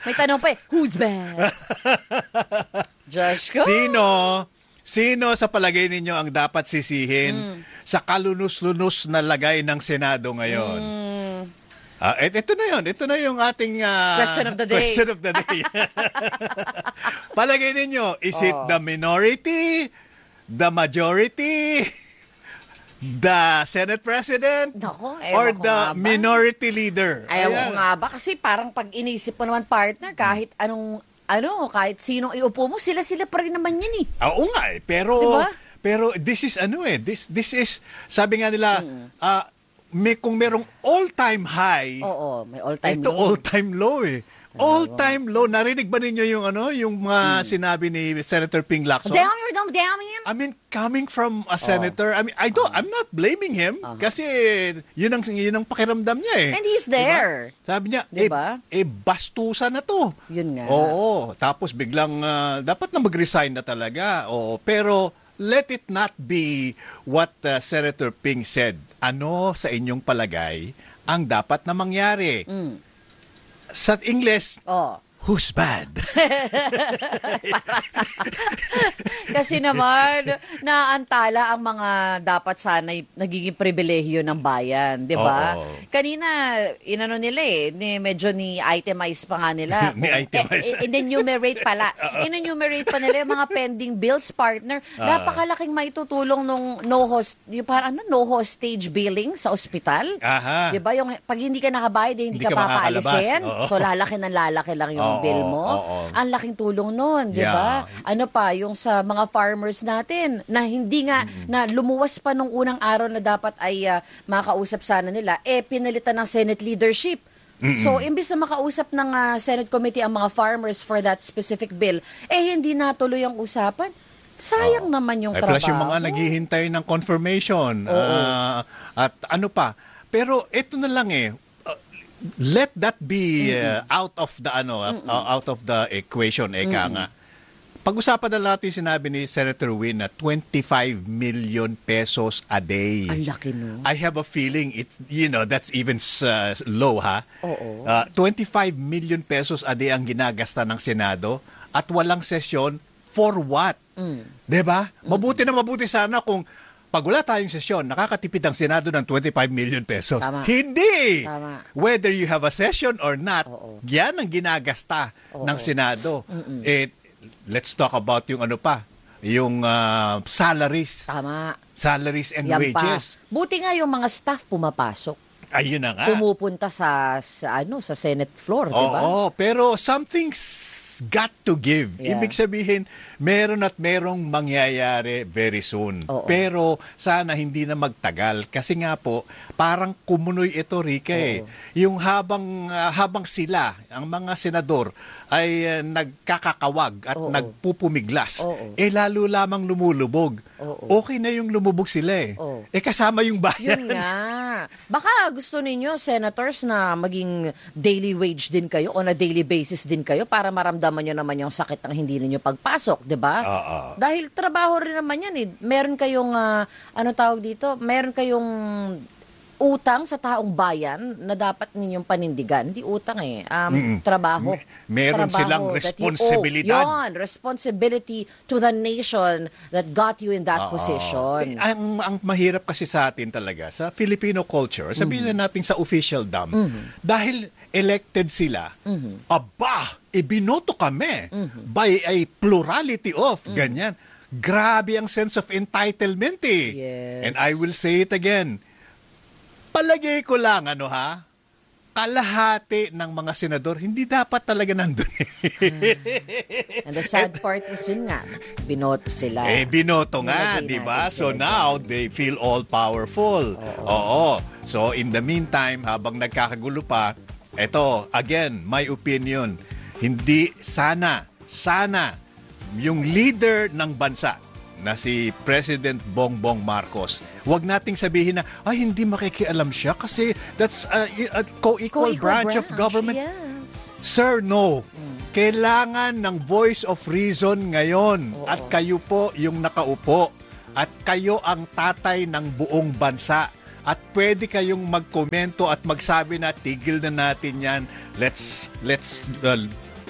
May tanong pa who's bad? Josh ko? Sino sa palagay ninyo ang dapat sisihin sa kalunos-lunos na lagay ng Senado ngayon? Ito na yung ating question of the day. Question of the day. Palagay ninyo, is it the minority, the majority, the Senate President, or the minority leader? Ayaw ko nga ba? Kasi parang pag inisip mo naman, partner, kahit kahit sinong iupo mo, sila-sila pa rin naman yan eh. Oo nga eh. Pero, diba? Pero this is this is, sabi nga nila, kung merong all-time high, may all-time ito low. all-time low eh. All-time low. Narinig ba ninyo yung mga sinabi ni Senator Ping Lacson? Damn him. I mean, coming from a senator, I mean, I'm not blaming him kasi yun ang pakiramdam niya eh. And he's there. Diba? Sabi niya, diba? bastusa na to. Yun nga. Oo. Tapos biglang, dapat na mag-resign na talaga. Oo. Pero, let it not be what Senator Ping said. Ano sa inyong palagay ang dapat na mangyari? Sa English, who's bad? Kasi naman, naantala ang mga dapat sana'y nagiging pribilehiyo ng bayan, di ba? Kanina, inano nila medyo ni-itemize pa nga nila. Ni-itemize. In-enumerate pala. In-enumerate pa nila yung mga pending bills, partner. Napakalaking maitutulong nung no hostage billing sa ospital. Di ba? Yung pag hindi ka nakabayad, hindi ka papaalisin. So lalaki lang yung bill mo. Ang laking tulong nun, di ba? Ano pa, yung sa mga farmers natin na hindi nga, na lumuwas pa nung unang araw na dapat ay makausap sana nila, pinalitan ng Senate leadership. So, imbis na makausap ng Senate committee ang mga farmers for that specific bill, hindi natuloy ang usapan. Sayang naman yung trabaho. Plus yung mga naghihintay ng confirmation. At ano pa. Pero ito na lang let that be out of the equation nga. Pag-usapan na natin sinabi ni Senator Win na 25 million pesos a day. Ang laki no. I have a feeling that's even low ha. 25 million pesos a day ang ginagasta ng Senado at walang sesyon for what? 'Di ba? Mabuti sana kung pag wala tayong sesyon, nakakatipid ang Senado ng 25 million pesos. Tama. Hindi! Tama. Whether you have a session or not, yan ang ginagasta ng Senado. Let's talk about yung yung salaries. Tama. Salaries and Yan wages. Pa. Buti nga yung mga staff pumapasok. Ayun na nga. Pumupunta sa Senate floor, di ba? Oo, pero something's got to give. Yeah. Ibig sabihin, meron at merong mangyayari very soon. Pero sana hindi na magtagal. Kasi nga po, parang kumunoy ito, Rica Yung habang sila, ang mga senador, ay nagkakakawag at nagpupumiglas, lalo lamang lumulubog. Okay na yung lumubog sila kasama yung bayan. Yun nga. Baka gusto ninyo, senators, na maging daily wage din kayo o na daily basis din kayo para maramdaman nyo naman yung sakit ng hindi ninyo pagpasok, di ba? Dahil trabaho rin naman yan Meron kayong, meron kayong utang sa taong bayan na dapat ninyong panindigan. Hindi utang trabaho. Meron trabaho silang responsibilidad. Responsibility to the nation that got you in that position. Ang mahirap kasi sa atin talaga, sa Filipino culture, sabihin na natin sa officialdom, dahil elected sila, ibinoto kami by a plurality of, ganyan. Grabe ang sense of entitlement Yes. And I will say it again, palagay ko lang, kalahati ng mga senador, hindi dapat talaga nandun. And the sad part is yun nga, binoto sila. Binoto nga, di ba? So now, they feel all-powerful. Oo. So in the meantime, habang nagkakagulo pa, eto, again, my opinion, hindi sana, yung leader ng bansa, na si President Bongbong Marcos, wag nating sabihin na, hindi makikialam siya kasi that's a co-equal branch of government. Yes. Sir, no. Kailangan ng voice of reason ngayon. At kayo po yung nakaupo. At kayo ang tatay ng buong bansa. At pwede kayong magkomento at magsabi na tigil na natin yan. Let's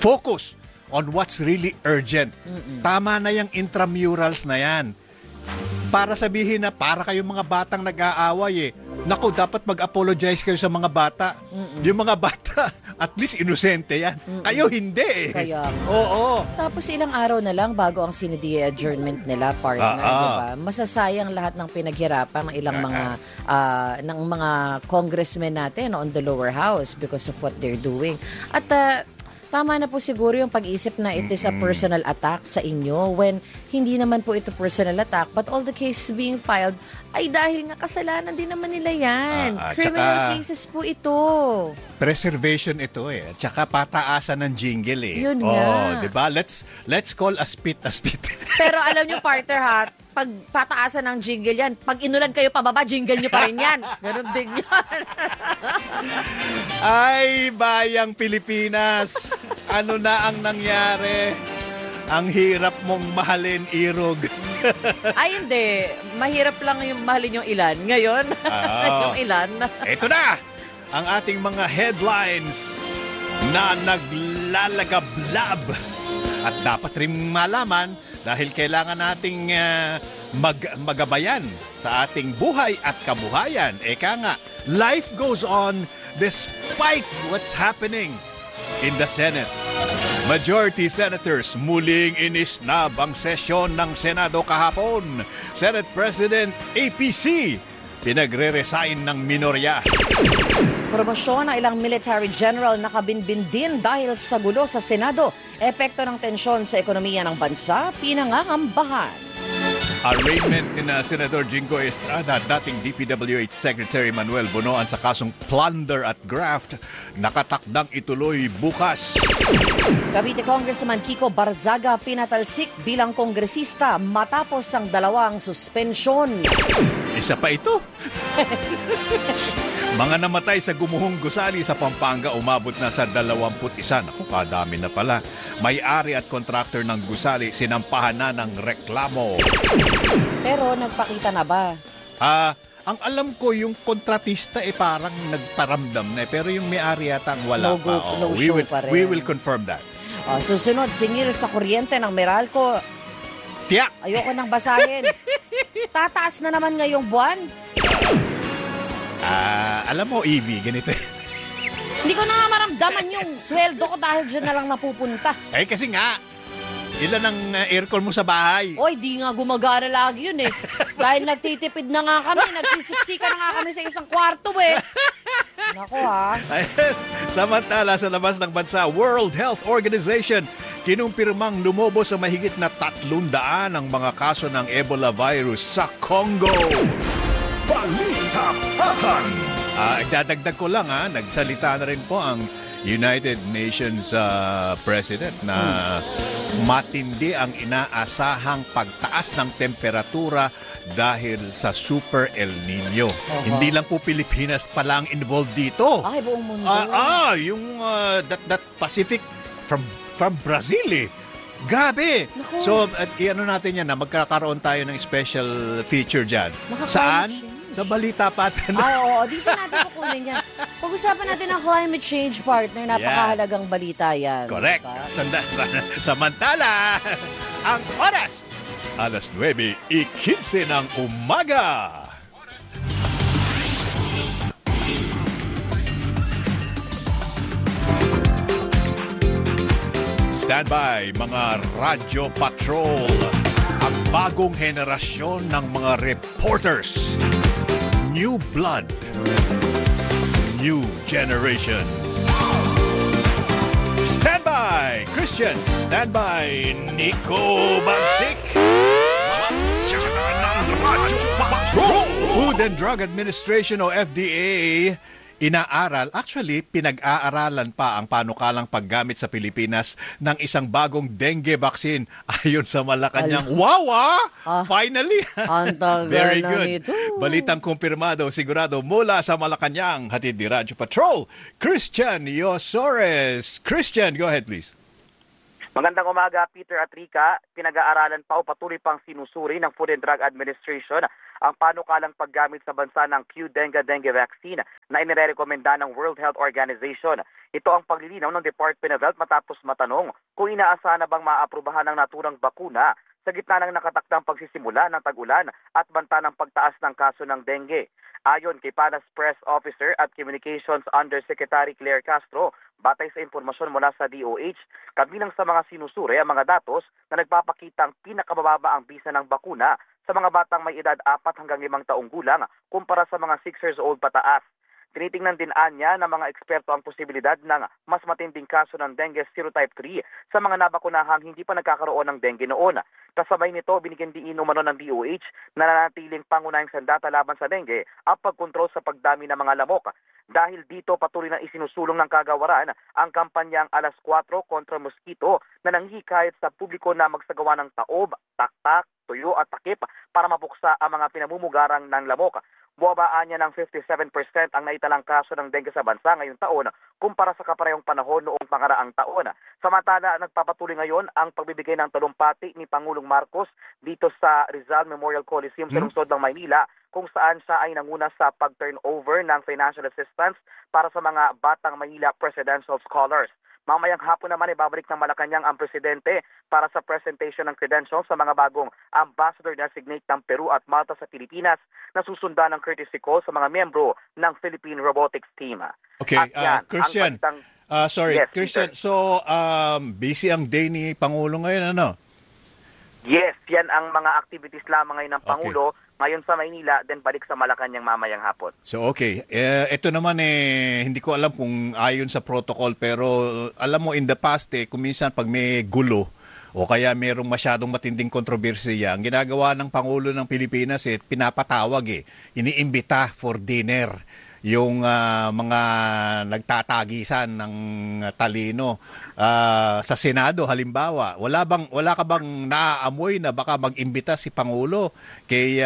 focus on what's really urgent. Tama na yung intramurals na yan. Para sabihin na para kayong mga batang nag-aaway Naku, dapat mag-apologize kayo sa mga bata. Yung mga bata, at least inosente yan. Kayo hindi Kaya, oo. Tapos ilang araw na lang bago ang sinidi adjournment nila, partner, diba? Masasayang lahat ng pinaghirapan ng ilang ng mga congressmen natin on the lower house because of what they're doing. At tama na po siguro yung pag-isip na it is a personal attack sa inyo when hindi naman po ito personal attack but all the cases being filed ay dahil nga kasalanan din naman nila yan. Criminal cases po ito. Preservation ito At saka pataasan ng jingle Yun nga. Diba? Let's call a spit a spit. Pero alam nyo, partner pag pataasan ng jingle yan, pag inulan kayo pababa, jingle nyo pa rin yan. Ganun din yan. Ay, bayang Pilipinas. Ano na ang nangyari? Ang hirap mong mahalin, Irog. Ay, hindi. Mahirap lang yung mahalin yung ilan. Ngayon, yung ilan. Ito na, ang ating mga headlines na naglalagablab. At dapat rin malaman dahil kailangan nating magabayan sa ating buhay at kabuhayan. Eka nga, life goes on despite what's happening in the Senate. Majority Senators muling inisnab ang sesyon ng Senado kahapon. Senate President APC pinagre-resign ng minorya. Promosyon ng ilang military general nakabinbin din dahil sa gulo sa Senado. Epekto ng tensyon sa ekonomiya ng bansa, pinangangambahan. Arraignment ni Senator Jingo Estrada, dating DPWH Secretary Manuel Bonoan sa kasong plunder at graft, nakatakdang ituloy bukas. Cavite Congressman Kiko Barzaga pinatalsik bilang kongresista matapos ang dalawang suspensyon. Isa pa ito. Mga namatay sa gumuhong gusali sa Pampanga umabot na sa 21. Naku, kadami na pala. May-ari at kontraktor ng gusali sinampahan na ng reklamo. Pero nagpakita na ba? Ang alam ko yung kontratista parang nagparamdam na pero yung may-ari yata wala pa. We will confirm that. Susunod, singil sa kuryente ng Meralco. Tiyak! Ayoko nang basahin. Tataas na naman ngayong buwan. Alam mo, Evie, ganito. Hindi ko na nga maramdaman yung sweldo ko dahil dyan na lang napupunta. Kasi nga, ilan ang aircon mo sa bahay? Oy, di nga gumagana lagi yun Dahil nagtitipid na nga kami, nagsisiksika na nga kami sa isang kwarto Naku Samantala, sa labas ng bansa, World Health Organization kinumpirmang lumobo sa mahigit na 300 ang mga kaso ng Ebola virus sa Congo. Balitahakan! Dadagdag ko lang nagsalita na rin po ang United Nations President na matindi ang inaasahang pagtaas ng temperatura dahil sa Super El Nino. Hindi lang po Pilipinas pa lang involved dito. Ay, buong mundo. Yung that Pacific from Brazil Grabe! Naku. So, ano natin yan magkakaroon tayo ng special feature dyan. Saan? Sa Balita Patan. Oo, dito natin kukunin yan. Pag-usapan natin ang climate change, partner. Napakahalagang balita yan. Correct. Diba? Samantala, ang oras, 9:15 ng umaga. Stand by, mga Radyo Patrol. Ang bagong henerasyon ng mga reporters. New blood. New generation. Stand by, Christian. Stand by, Nico Bagsik. Food and Drug Administration o FDA inaaral, actually, pinag-aaralan pa ang panukalang paggamit sa Pilipinas ng isang bagong dengue vaccine ayon sa Malacanang. Wow, finally! Very good. Balitang kumpirmado, sigurado mula sa Malacanang. Hatid ni Radyo Patrol, Christian Yosores. Christian, go ahead please. Magandang umaga, Peter at Rica. Pinag-aaralan pa o patuloy pang sinusuri ng Food and Drug Administration ang panukalang paggamit sa bansa ng Qdenga-Dengue vaccine na inirekomenda ng World Health Organization. Ito ang paglilinaw ng Department of Health matapos matanong kung inaasahan na bang maaprubahan ng naturang bakuna sa gitna ng nakatakdang pagsisimula ng tag-ulan at banta ng pagtaas ng kaso ng dengue. Ayon kay PANA's Press Officer at Communications Undersecretary Claire Castro, batay sa impormasyon mula sa DOH, kabilang sa mga sinusuri ang mga datos na nagpapakitang pinakamababa ang bisa ng bakuna sa mga batang may edad 4 hanggang 5 taong gulang kumpara sa mga 6 years old pataas. Tinitingnan din anya ng mga eksperto ang posibilidad ng mas matinding kaso ng dengue serotype 3 sa mga nabakunahang hindi pa nagkakaroon ng dengue noon. Kasabay nito, binigyan din umano ng DOH na nanatiling pangunahing sandata laban sa dengue ang pagkontrol sa pagdami ng mga lamok. Dahil dito patuloy na isinusulong ng kagawaran ang kampanyang Alas 4 kontra mosquito na nanghihikayat sa publiko na magsagawa ng taob, taktak, tuyo at takip para mapuksa ang mga pinamumugarang ng lamok. Buwabaan niya ng 57% ang naitalang kaso ng dengue sa bansa ngayong taon kumpara sa kaparehong panahon noong pangaraang taon. Samantala, nagpapatuloy ngayon ang pagbibigay ng talumpati ni Pangulong Marcos dito sa Rizal Memorial Coliseum sa lungsod ng Maynila kung saan siya ay nanguna sa pag-turnover ng financial assistance para sa mga batang Maynila Presidential Scholars. Mamayang hapon naman ay babalik ng Malacanang ang presidente para sa presentation ng credentials sa mga bagong ambassador designate ng Peru at Malta sa Pilipinas na susundan ng courtesy call sa mga miyembro ng Philippine Robotics Team. Okay, Christian. Yes, Christian. Peter. So, busy ang day ni Pangulo ngayon, ano? Yes, yan ang mga activities lamang ngayon ng Pangulo. Ngayon sa Maynila, then balik sa Malacanang mamayang hapon. So, okay. Ito naman hindi ko alam kung ayon sa protocol, pero alam mo, in the past, kung minsan pag may gulo o kaya merong masyadong matinding kontrobersiya, ang ginagawa ng Pangulo ng Pilipinas, pinapatawag, iniimbita for dinner yung mga nagtatagisan ng talino sa Senado halimbawa. Wala ka bang naaamoy na baka mag-imbita si Pangulo kay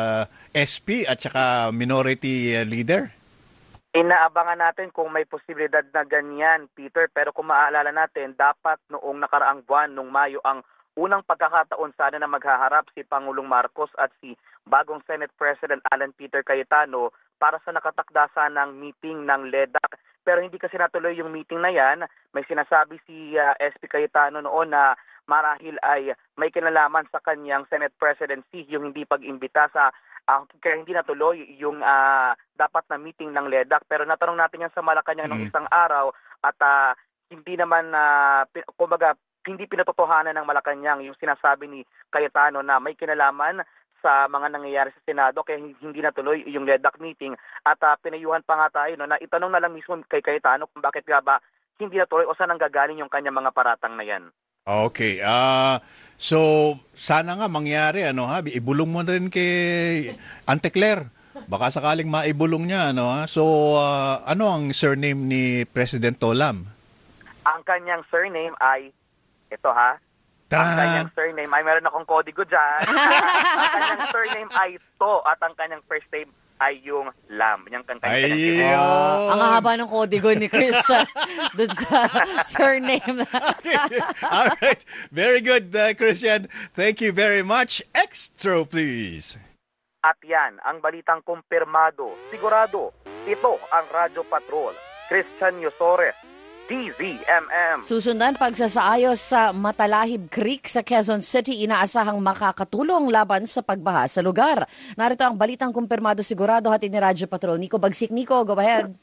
SP at saka minority leader? Inaabangan natin kung may posibilidad na ganyan, Peter, pero kung maaalala natin, dapat noong nakaraang buwan, noong Mayo, ang unang pagkakataon sana na maghaharap si Pangulong Marcos at si bagong Senate President Alan Peter Cayetano para sa nakatakdasan ng meeting ng LEDAC. Pero hindi kasi natuloy yung meeting na yan. May sinasabi si SP Cayetano noon na marahil ay may kinalaman sa kanyang Senate presidency yung hindi pag-imbita sa kaya hindi natuloy yung dapat na meeting ng LEDAC. Pero natanong natin yan sa Malacanang ng isang araw at hindi naman, kumbaga, hindi pinatotohanan ng Malacanang yung sinasabi ni Cayetano na may kinalaman sa mga nangyayari sa Senado kaya hindi natuloy yung LEDAC meeting at pinayuhan pa nga tayo na itanong na lang mismo kay Cayetano kung bakit nga ba hindi natuloy o saan nanggagaling yung kanyang mga paratang na yan. Okay. So sana nga mangyari ibulong mo rin kay Ante Claire. Baka sakaling maibulong niya So ano ang surname ni President Tolam? Ang kanyang surname ay ito Ang kanyang surname ay meron akong kodigo dyan. Ang kanyang surname ay To at ang kanyang first name ay yung Lam. Yung ang haba ng kodigo ni Christian dun sa surname. All right. Very good, Christian. Thank you very much. Extra, please. At yan, ang balitang kumpirmado. Sigurado, ito ang Radyo Patrol. Christian Yosores, DZMM. Susundan pagsasaayos sa Matalahib Creek sa Quezon City, inaasahang makakatulong laban sa pagbaha sa lugar. Narito ang balitang kumpirmado sigurado hatid ni Radyo Patrol. Nico Bagsik. Nico, go ahead.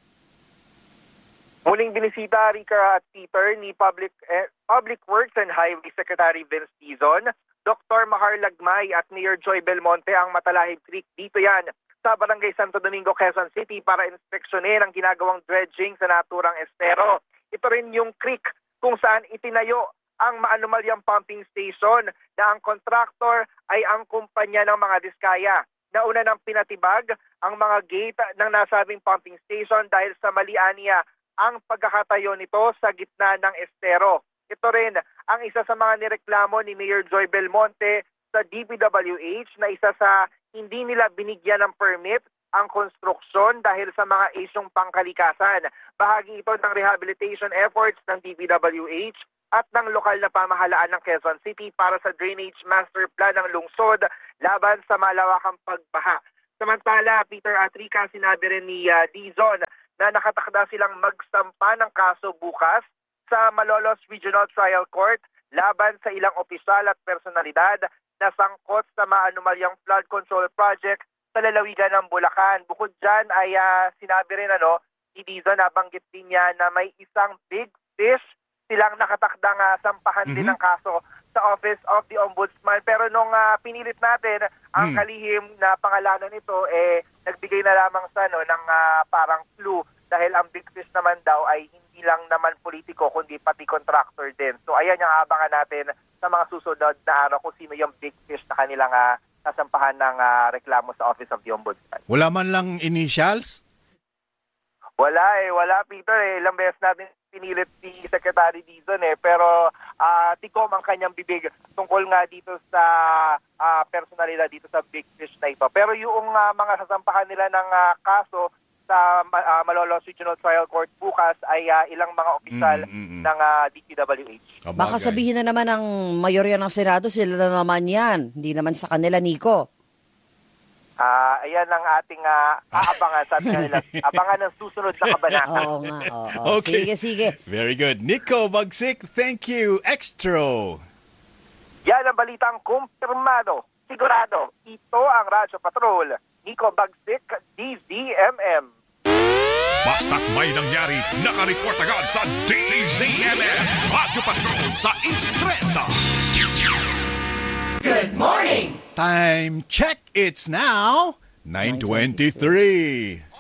Muling binisita, Rica at Peter, ni Public Works and Highway Secretary Vince Tizon, Dr. Mahar Lagmay at Mayor Joy Belmonte ang Matalahib Creek. Dito yan sa Barangay Santo Domingo, Quezon City para inspeksyonin ang ginagawang dredging sa naturang estero. Ito rin yung creek kung saan itinayo ang maanumalyang pumping station na ang contractor ay ang kumpanya ng mga Diskaya. Nauna ng pinatibag ang mga gate ng nasabing pumping station dahil sa mali-aniya ang pagkakatayo nito sa gitna ng estero. Ito rin ang isa sa mga nireklamo ni Mayor Joy Belmonte sa DPWH na isa sa hindi nila binigyan ng permit ang konstruksyon dahil sa mga isyong pangkalikasan. Bahagi ito ng rehabilitation efforts ng DPWH at ng lokal na pamahalaan ng Quezon City para sa Drainage Master Plan ng lungsod laban sa malawakang pagbaha. Samantala, Peter Atrica, sinabi rin ni Dizon na nakatakda silang magsampa ng kaso bukas sa Malolos Regional Trial Court laban sa ilang opisyal at personalidad na sangkot sa maanumalyang flood control project sa lalawigan ng Bulacan. Bukod dyan ay sinabi rin ni Dizon, nabanggit din niya na may isang big fish silang nakatakdang sampahan din ng kaso sa Office of the Ombudsman. Pero nung pinilit natin ang kalihim na pangalanan nito, nagbigay na lamang sa ng parang clue dahil ang big fish naman daw ay hindi lang naman politiko kundi pati contractor din. So ayan yung abangan natin sa mga susunod na araw kung sino yung big fish na kanilang nasampahan ng reklamo sa Office of the Ombudsman. Wala man lang initials? Wala Peter. Ilang beses natin pinilit si Secretary Dizon pero tikom ang kanyang bibig tungkol nga dito sa personalidad dito sa big fish na ito. Pero yung mga sasampahan nila ng kaso sa Malolos Regional Trial Court bukas ay ilang mga opisyal ng DPWH. Baka sabihin na naman ng mayorya ng Senado, sila na naman yan. Hindi naman sa kanila, Nico. Ayan ang ating aabangan, sabi nila. Abangan ng susunod na kabanata. Oo nga, oo. Okay. Sige. Very good. Nico Bagsik, thank you. Extra. Yan ang balitang kumpirmado. Sigurado, ito ang Radyo Patrol. Nico Bagsik, DZMM. Basta't may nangyari, nakareport agad sa DZMM. Radyo Patrol sa Instreta. Good morning! Time check. It's now 9:23.